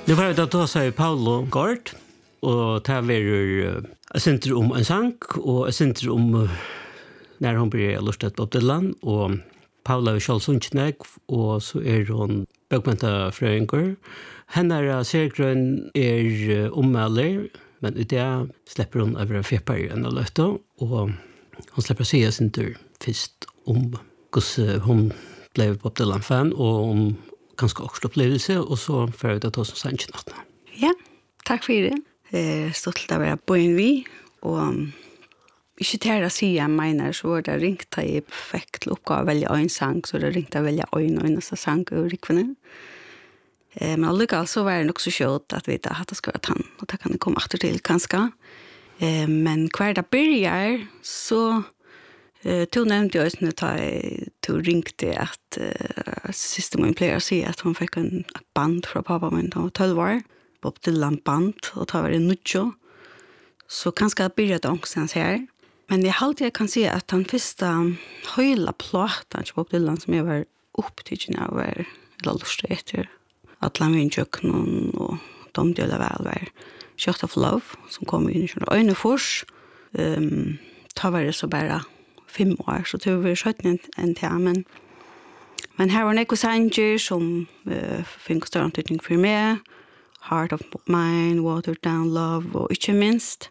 Nu var det då så Paulo Gort och det var ett center om en sang och ett center om när hon blir lustat på Dylan och Paula Scholzunchnek och så hon bokmentafröingur. Hennar sergrön ommäler men det släpper hon över fepar och löfte och hon släpper säga sin tur först om hur hon blev på Dylan-fan och om ganska också upplevelse och så för att ta som sannsnattna. Ja, tack för det. Stolt att vara på en vi och ikke til å si jeg mener, så var det ringt at jeg fikk til oppgave å velge en sang, så det ringt å velge en eneste sang og rikvene. Men allikevel så var det nok så kjøtt at vi da hadde skrevet han, og det kan jeg komme etter til kanskje. Men hver dag begynner, så to nevnte jeg også når jeg ringte at siste min pleier å si at hun fikk en band fra pappa min, da var 12 år, Bob Dylan band, og da var det nødvendig. Så kanskje jeg begynte ångstens her. Men jeg kan si at den første høyla platan til Bob Dylan som jeg var opptidgen av var lustig etter at la min kjøkken og de deler vel var Shot of Love som kom inn i øyne fors. Da var det så bare 5 år, så det var 17 en til. Men her var Nico Sanger som fikk større antydning for meg. Heart of Mine, Watered Down Love og ikke minst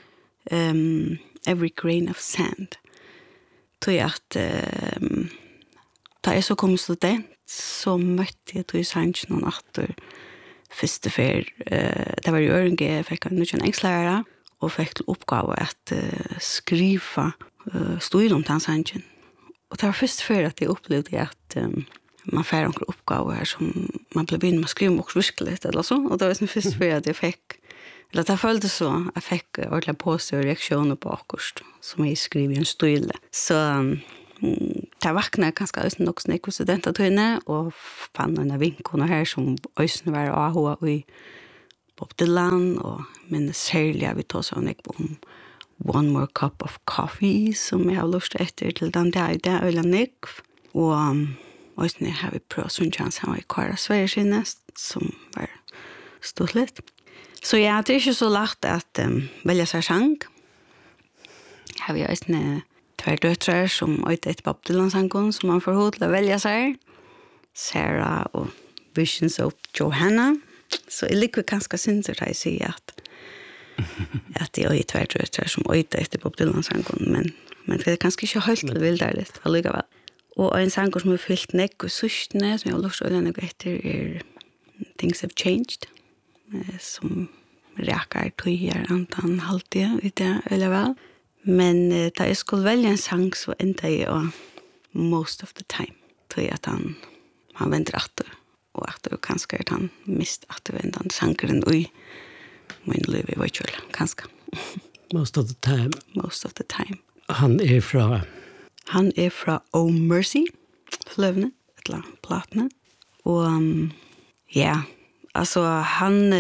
Every Grain of Sand. Tog jeg at da jeg så kom student, så møtte jeg til sanns noen atter første fer. Det var i Ørenge, jeg fikk en nødvendig engstlærer, og fikk til oppgave at skrive stil om den sannsjen. Og det var første fer at jeg opplevde at man får noen oppgaver her som man ble begynner med å skrive også virkelig, eller så. Og det var den første fer at jeg fikk eller det føltes så, jeg fikk ordentlig påstå og reaksjoner på akkurat, som jeg skriver i en style. Så det vakna ganske også nok snakk hos studentetøyene, og fann en av vinkene her som også var AHA i Bob Dylan, og minnes særlig jeg vil ta sånn om One More Cup of Coffee, som jeg har lyst etter til den der, det er veldig nekv. Og også har vi prøvd sånn chans, han var i Kara Sverige sinne, som var stort litt. Så ja, det er ikke så lagt at velge seg sang. Her har vi også 2 døtre som øyde etter Bob Dylan-sangen, som man får hod til å velge seg. Sarah og Visions of Johanna. Så jeg liker ganske sinter til å si at det er 2 døtre som øyde etter Bob Dylan-sangen, men det er ganske ikke helt til vildt allikevel. Og en sang som er fyllt nekk og sørstene, som jeg har lyst til å øyne etter, Things Have Changed. Som räkar tøyer antan halvtid i det eller vel. Men da jeg skulle velge en sang så enda jeg most of the time. Tøy at han venter atter og atter kanskje at han mist atter vendan sangeren i min liv i virtual kanskje. Most of the time. Most of the time. Han er fra Oh Mercy fløvne, eller platene. Og ja, alltså han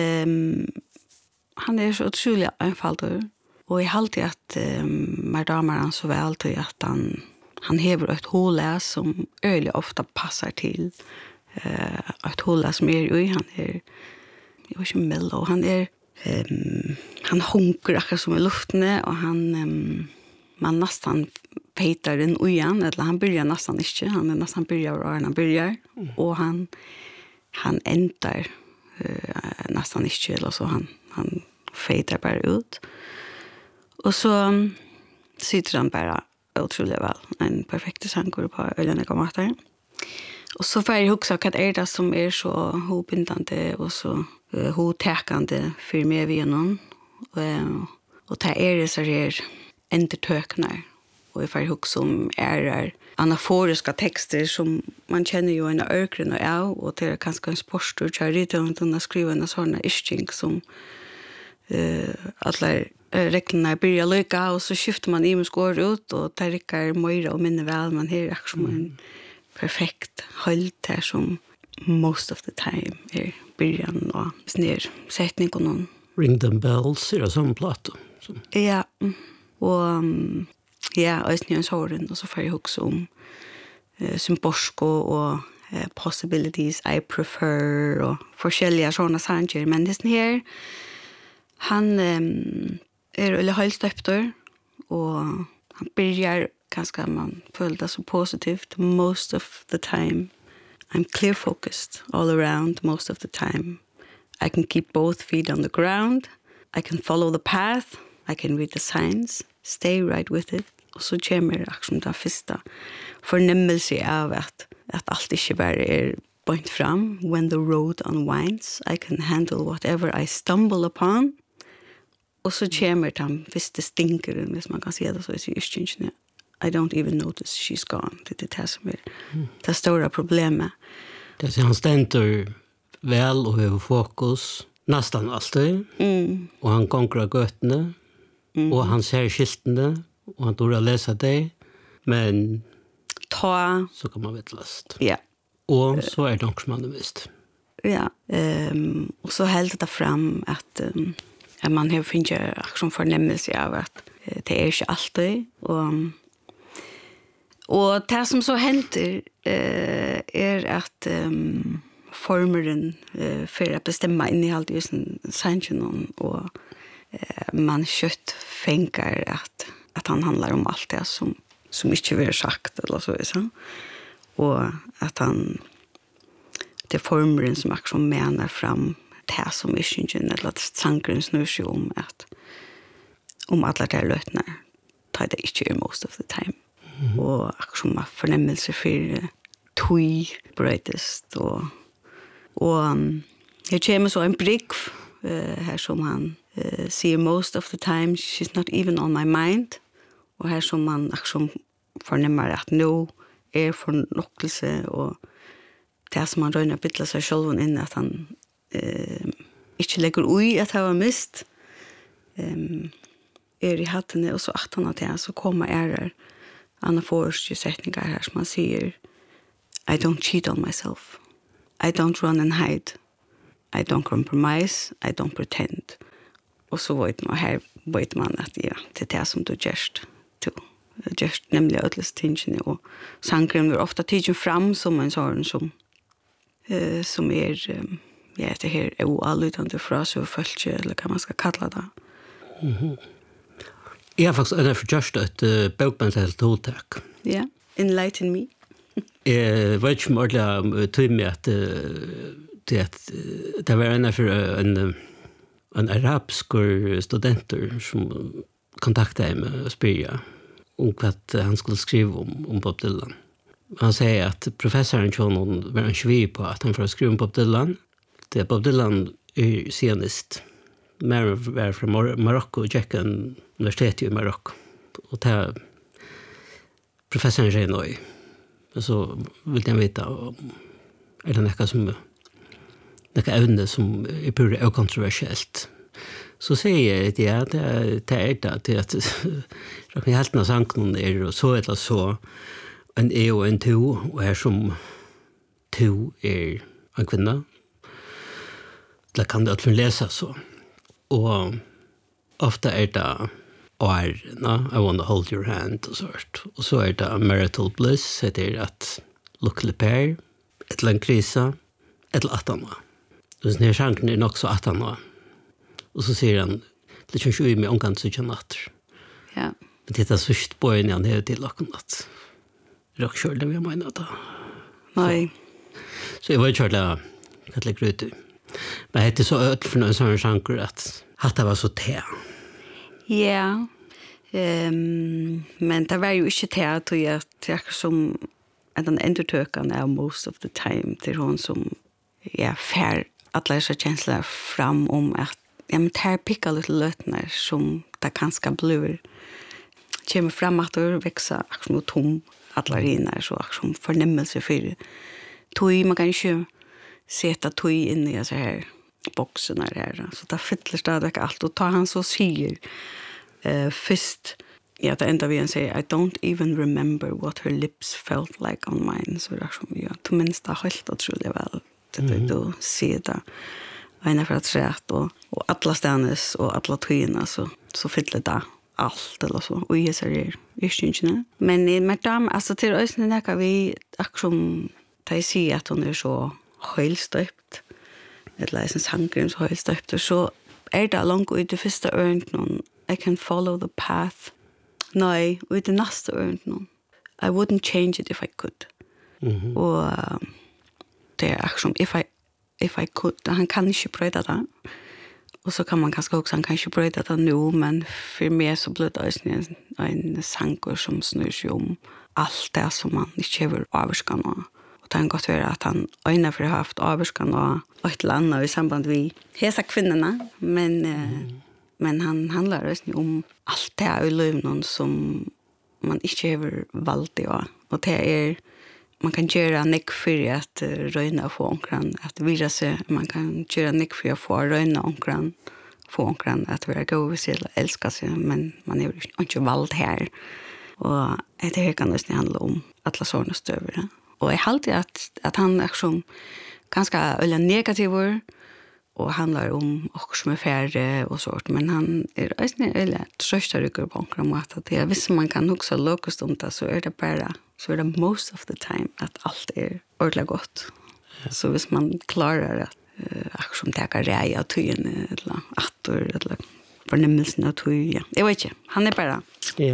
är så otroligt enfaldig och I alltid att damer han så väl till att han hever ett hål som öliga ofta passar till ett hål som i han är jag vet inte mellow han hunkar akkurat som I luften och man nästan petar den igen eller han börjar nästan inte han är nästan börjar och han ändar nästan inte eller så han fejdar bara ut och så sitter han bara otroligt väl en perfekt sankor på ölen och matar och så får jag också att är det som är så hopbindande och så hotäkande för mig vi någon och det är det så här entertöknar och jag får också som är anaforiska texter som man känner ju en örkren och det är kanske en sportstur jag ritar och skriver en sån isching som alla reglerna börjar lycka och så skiftar man i med skår ut och det rycker möjra och minne väl man här som en perfekt håll där som most of the time är början och snär sättning och någon Ring them bells är det som platta ja och ja och snön såren och så får jag också om Symborsko och Possibilities I Prefer och forskjelliga sådana sanger. Men det här, han eller höjstöptor och han börjar ganska man följer det så positivt most of the time. I'm clear focused all around most of the time. I can keep both feet on the ground. I can follow the path. I can read the signs. Stay right with it. Och så kommer akkurat den första förnemmelse av att allt inte bara point fram. When the road unwinds, I can handle whatever I stumble upon. Och så kommer den första stinkeren, hvis man kan säga det så i yrkingen. I don't even notice she's gone. Det är det som är det stora problemet. Det är han ständer väl och har fokus nästan alltid. Och han konkurrar göttene. Och han ser skiltene. Och han tror att läsa det. Men så kan man vittlast. Ja. Och så är det också man visst. Ja. Och så hällde det fram att man har finnit en förnämmelse av att det är inte alltid. Och det som så händer är att formeren för att bestämma innehållet i sin sangen och man kött fänkar att han handlar om allt det som inte vill sagt eller så. Och att han det formeren som också menar fram det som inte eller att sangen snur sig om att om alla de lötnar tar det inte most of the time. Och som förnämmelse för tui brightest och jag kommer så en brick här som han säger most of the time she's not even on my mind och här som man som förnämmer att nu är förnockelse och det som man rönar bittla sig själv in att han inte lägger ui att ha mist i hattene och så att han att så kommer Anna Forst sättningar här som man säger I don't cheat on myself. I don't run and hide. I don't compromise. I don't pretend. Och så vet man att ja, det är det som du gärst till. Gärst nämligen ödles tingen och sangren blir ofta tidsen fram som en sån som är ja, det här är oallutande fras och följt eller kan man ska kalla det. Jag har faktiskt just ett bokmentalt toltak. Ja, enlighten me. Jag vet inte om ordentligt tog med att det var en arabisk studenter som kontaktade mig och spyrde om vad han skulle skriva om Bob Dylan. Han säger att professorn John var en sviv på att han får skriva om Bob Dylan. Det är Bob Dylan är sionist. Mer var från Marocko och gick en universitet i Marocko. Och det professorn säger nöj. Men så vill jag veta är det något som något ämne som är pura okontroversiellt. Så säger jag ja, det är det att jag kan helt sanken är och så eller så en e och en to och här som to är en kvinna. Det kan det att läsa så. Och ofta är det I want to hold your hand och så är det marital bliss, det är att lycklig pair, ett lång krisa, ett attana. Så när chansen är också attana. Och så säger han, det känns ju med omgång så jag natt. Ja. Men det är sist på en han hade till och natt. Rockshore det vi menar då. Nej. Så jag var ju körla att lägga ut. Men det är så öll för någon sån chanser att det var så te. Ja. Men det var ju inte te att jag som en entertökan är most of the time till hon som fär alla dessa känslor fram om att men tar picka lite lötnar som det kanske blir kommer fram att det växa som tom alla rinar så som förnämmelse för tog man kan ju sätta tog in i så här boxen här så där fyller stadigt allt och tar han så säger först ja det enda vi än säger I don't even remember what her lips felt like on mine så där som jag till minst har helt otroligt väl det då se det ena för att säga och alla stannes och alla tygna så fyller det allt eller så och jag säger inte men med dem alltså till ösnen där kan vi aktion ta jeg sier at hun så høylstøypt, eller sin sanger så høylstøypt, så det langt ut i første øynt noen, I can follow the path. Nei, ut i neste øynt noen. I wouldn't change it if I could. Og det som if I could, han kan ikke brøyda det. Og så kan man kanskje også, han kan ikke brøyda det nå, men for meg så ble det en sanger som snur seg om alt det som man ikke har avvarskan av. Og det kan godt være at han øyne for å ha haft avvarskan av et eller annet i samband med hesa kvinnorna, men han handlar også om alt det i livet som man ikke har valgt i av. Og det man kan göra nick för att röna få onkran att vira sig, man kan göra nick för att få röna onkran få onkran att vara gå sig älska sig, men man är ju inte vald här. Och det här kan det handla om alla sådana stöver. Och jag hade att han är som ganska negativ och handlar om och som är färre och sånt, men han är eller tröstar på onkran att det visst man kan också lokast om det, så är det bara så det most of the time att allt ordentligt gott. Så hvis man klarar att som täcka räja tygen eller attor eller förnimmelsen av tyg. Jag vet inte, han bara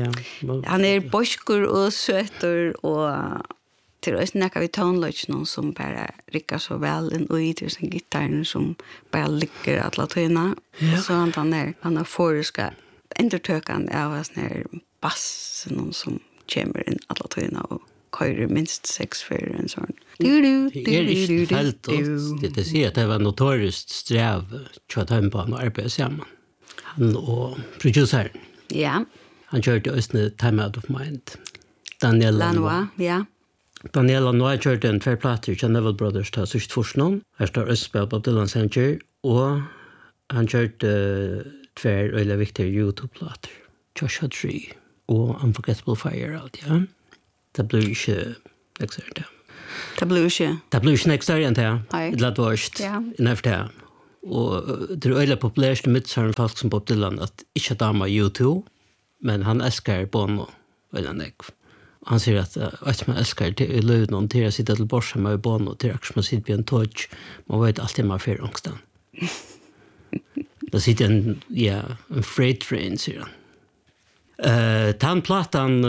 han boskor och söter och till oss när vi tonlodge någon som bara rickar så väl en ut sin gitarren som bara ligger alla tyna. Och så han har förska entertökan av sån här bass någon som kommer in alla tyna och körer minst 6 för en sån. Det är inte helt det ser att det var notoriskt sträv att han på en arbete samman. Han och produceren. Ja. Han körde östne Time Out of Mind. Daniel Lanois, ja. Daniel Lanois körde en 2 plattor till Neville Brothers till sist forskning. Här står Östspel på Dylan Center och han körde 2 eller viktiga YouTube-plattor. Joshua Tree och Unforgettable Fire allt, ja. Det blir inte exakt det. Det blir inte exakt än det. Det lät värst efter det. Och det är väldigt populärt i mitt folk som Bob Dylan att inte dama YouTube, men han älskar Bono eller nek. Han säger att man älskar det i lönen till att sitta till borsa med Bono till att man sitter på en touch. Man vet alltid man får ångstan. Det sitter en freight train, säger han. Tandplatan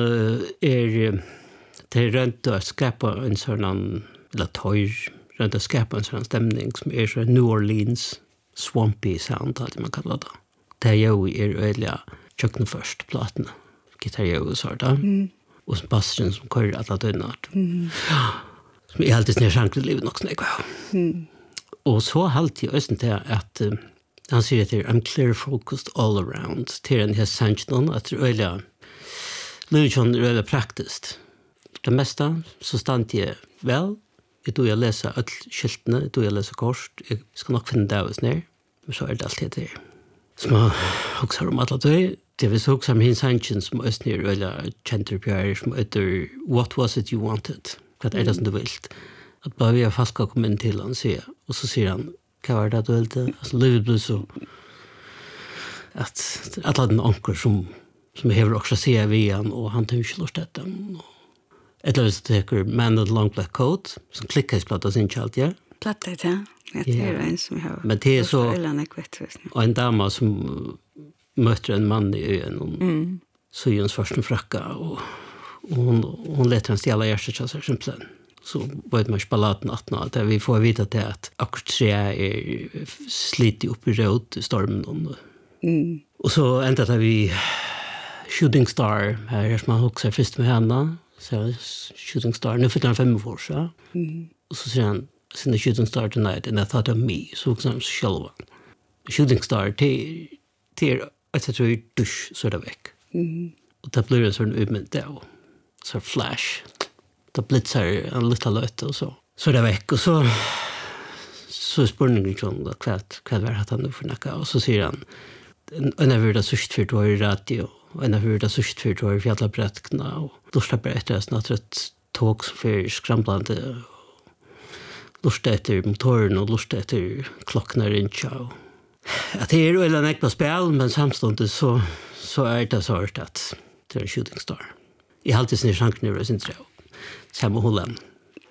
det rönt att skapa en sån eller rönt att skapa en sån stämning som så New Orleans swampy sound alltid man kallar det. Det är öliga kökna först platan. Gitarr och så där. Och så bassen som kör alla dönnat. Som är alltid snär sjankligt livet också när jag. Och så alltid östen till att han säger att I'm clear focused all around. Till en häst sanchnon att öliga Lujon är öliga praktiskt. Det mesta så stannar jag väl. Jag läser all skyltene, jag läser kors. Jag ska nog finna det hos ner. Men så det alltid det. Som jag också har om alla det. Det vill så också om hin sanchen som östner öliga centerpjärer som heter What was it you wanted? Vad det som du vilt? Att bara vi har falska komma in till han säger. Och så säger han, vad var det du vilte? Alltså livet blir så att alla den ankor som hever också ser vi han och han tar ju inte lust detta. Eller hvis du teker Man in the Long Black Coat, som klikker i platta sin kjalt, ja? Platta, ja. Det er en som har... Men det er så... Og en dama som møter en mann i øyen, så gjør hun først en frakka, og hun leter en stjæla hjertet seg simpelthen. Så var det mest ballaten 18 at vi får vite til at akkurat tre slitet opp i råd i stormen. Og så enda det vi Shooting Star, her som han også først med henne, så Shooting Star, nu fyller han 5 år, så. Och så säger han, sin Shooting Star tonight, and I thought of me, så också han själva. Shooting Star, det är jag tror dusch så där väck. Och det blir en sån utmynt där, så flash. Det blitzar en liten löt och så. Så där väck, och så spurningen om vad var det han nu för nacka, och så säger han, en av det sørst for du i radio, og en av det sørst for du i fjallabrettene, og lortet bare etter snart et tog som for skramblande, lortet etter motoren, og lortet etter klokkene rundt, og at det er veldig nekk på spil, men samståndet så det så hørt at det er en Shooting Star. Jeg har alltid snitt sjanken over sin trå, samme Holland.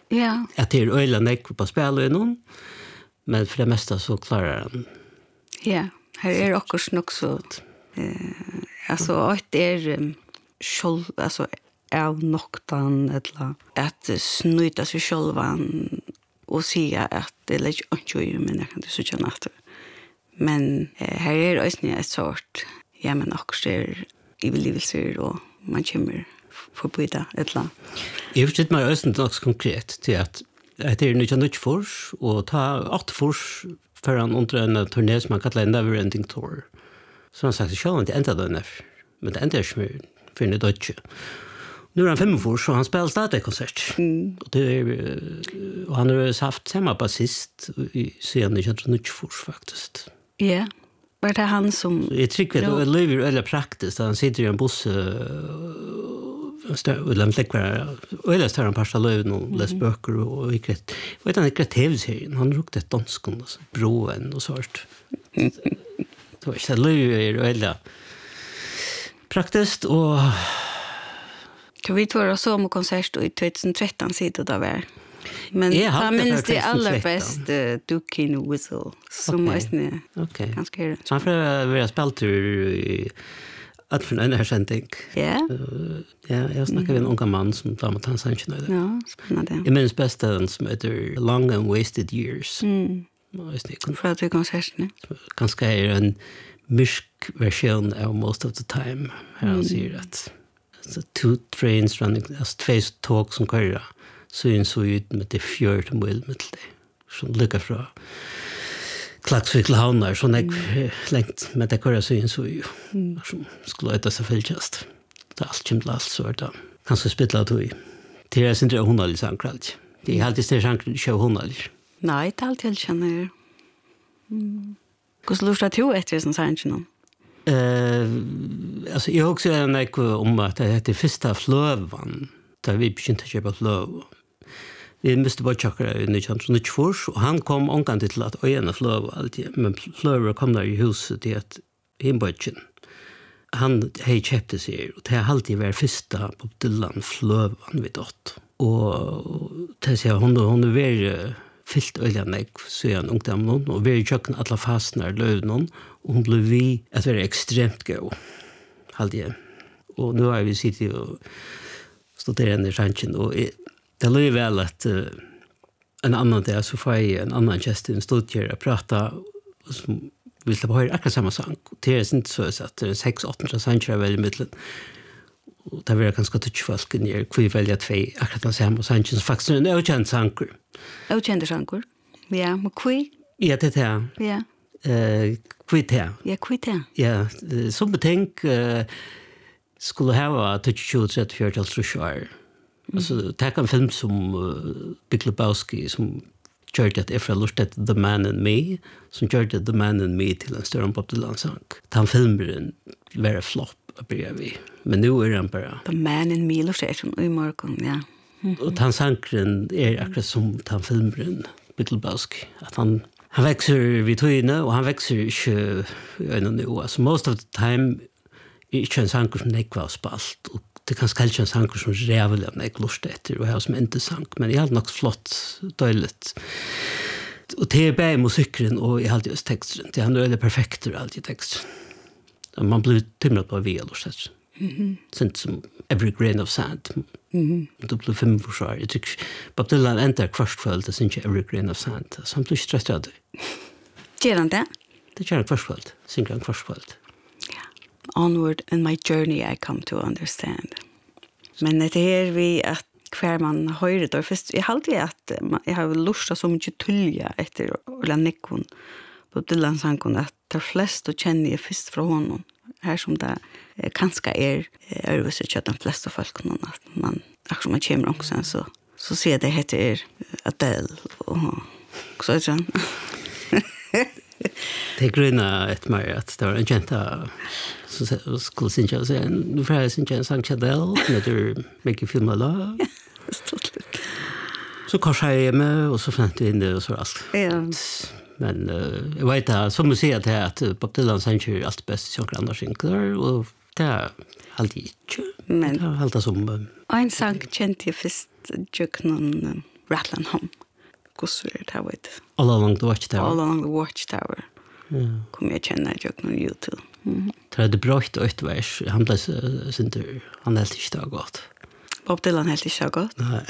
Ja. Att det är öjla näck på spel och någon. Men för det mesta så klarar han. Ja, här är också nog så alltså att det är själv alltså av noktan eller att snuta sig självan och säga att det är lite onjoy men jag kan det så känna att men här är också ett sort ja men också är i livelser och man kommer förbyta eller jag vet mig östen också konkret till att det är inte nytt fors och ta 8 fors för en under en turné som man kallar Never Ending Tour. Så han sagt själv inte ända den men det ändrar sig för det deutsche. Nu är han 5 år så han spelar stadig konsert. Och det är och han har haft samma basist i sen 1924 faktiskt. ja. Var det han som Jag tycker att det lever eller praktiskt han sitter i en buss och lämnar kvar eller står han passa löv och läs böcker och vilket vet han inte TV-serien han rukte ett danskon och broen och sånt. Så är det lever eller praktiskt och vi var så med konsert i 2013 sitter det där. Men jag minns det allra bäst Dukin Whistle som måste ganska så han får vara speltur att från en här sändning. Ja. Ja, jag snackar med en ung man som damat hans sanchen. Ja, spännande. Jag minns bäst den som heter Long and Wasted Years. För att vi konserten. Ganska är en mysk version av Most of the Time. Här han säger att så 2 trains running, alltså 2 tåg som köra syns så ut med det 4 mil med det. Som lyckas från Klaxvik till Havnar, så längt med det köra syns så ju. Som skulle äta sig fälltjast. Det är allt allt så är det. Kanske spitla då i. Det är inte hon har liksom krallt. Det är alltid det chansen show hon har. Nej, det är alltid jag känner. Hur lustar du efter sån sanchen? Alltså jag också är en om att det heter första flövan där vi begynte att köpa flöv. Vi måste bara checka i 1924 och han kom omgång till att öjna flöv alltid. Men flöver kom där i huset till att inbötchen. Han hej köpte sig och det har alltid varit första på Dylan flövan vid åt. Och det säger hon är väldigt fyllt öljande så är han ungdom och vi kökna alla fastnar lövnon och hon blev vi att vara extremt god alltid. Och nu har vi sitter och studerar den chansen och det löj väl att en annan där så får jag en annan gäst i en studier att prata som vill släppa höra akkurat samma sång. Det är inte så att det är 6-8 sånger väldigt mycket. Och det var ganska touchfast när vi väljer 2 akkurat samma sånger som faktiskt är en okänd sånger. Okända sankor. Ja, men kvi. Ja, det är. Ja. Kvita. Ja, kvita. Ja, som betänk skulle ha touch 34 år. Alltså ta en film som Big Lebowski som gjorde att efter lustat The Man and Me som gjorde The Man and Me till en större Bob Dylan-sång. Den filmen var flopp vi. Men nu är den bara The Man and Me lustar som i morgon, ja. Och han sankren är akkurat som han filmen Big Lebowski. Att han växer vid tøyene, och han växer inte nu. Alltså most of the time är inte en sanker som nekva har spalt. Och det kan kanske en sanker som rävlig av nek lust efter och har som inte sank. Men jag har nog flott dåligt. Och det är bara musiken och jag har alltid just texten. Det är väldigt perfekt och alltid texten. Man blir timrat på via lust. Sånt som Every Grain of Sand. Det blir 5 år. Jag tycker Bob Dylan ändrar kvarskväll det syns Every Grain of Sand. Så han blir stressad. Gör han det? Det gör han kvarskväll. Synger han kvarskväll. Onward in my journey I come to understand. Men det är vi att kvar man hör det. Först jag hade att jag har lust så mycket tulja efter Ola Nickon på Dylan sankon att de flesta känner jag först från honom. Här som det kanske är översatt att de flesta folk någon att man också man kommer också så ser det heter Adele och så sen. Det gröna ett mer att det var en jenta så skulle synja så nu får jag synja en sång Adele när du make you feel my love. Så kanske jag med och så fant vi in det och så allt. Ja. Men jag vet att som du säger att Bob Dylan synger allt bäst som andra synger och det är alltid inte. Men det är alltid som en sång kände jag först jag någon Rattling Home. Kusur det var det. All Along the Watchtower. All Along the Watchtower. Ja. Kom jag känna jag på YouTube. Det är det brått och ett vers. Han blev inte, han helt inte så gott. Bob Dylan helt inte så gott. Nej.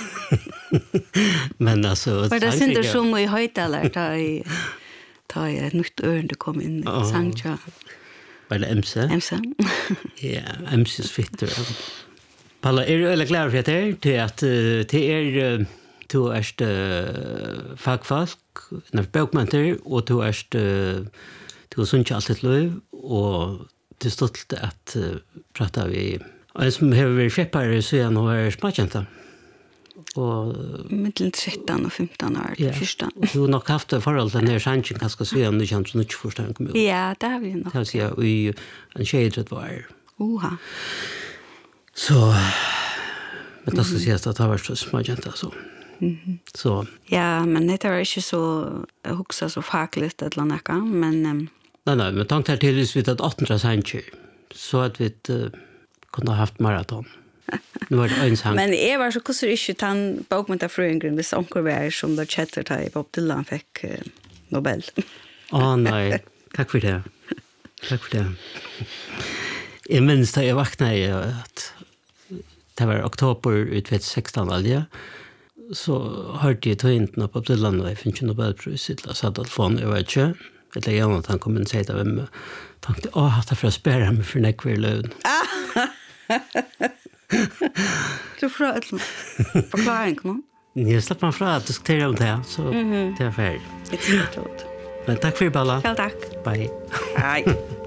Men alltså... Var det inte som i höjtalar ta i ett nytt örn det kom in i Sangcha? Var det MC? MC? Ja, MC's fitter. Palla, är du eller klar för det? Till att det är... Du är fagfolk, när bokmenter, och du är du sunt alltid löv, och det stolt att prata vi. En som har varit skeppare så han har smakjenta. Och mellan 13 och 15 år. Ja. Du har nog haft förhåll den här chansen kanske så han inte känns mycket förstånd kom ut. Ja, det har vi nog. Det ser jag i en shaded var. Oha. Så men det ska sägas att det har varit så smakjenta så. Så ja, men det var inte så huxa så fakligt eller något, men nej, men tanken här till vi att 18 centimeter så att vi kunde ha haft maraton. Nu var det en sang. Men jag var så kusur inte han bokmentarfröingen vid Sonkorberg som då chattade i Bob Dylan fick Nobel. Nej, tack för det. Tack för det. Jag minns att jag vaknade att det var oktober 2016 alltså. Så hørte jeg tøyntene på Dylan, og jeg finner ikke Nobelpris, eller satt telefonen, jeg vet ikke. Eller gjerne at han kom inn og sier til hvem, tenkte, det er for å spørre meg for nekver løn. Du får forklaring, nå? Jeg slipper meg fra at diskutere om det, så det er ferdig. Det er Men takk for det, Balla. Ja, takk. Bye. Hei.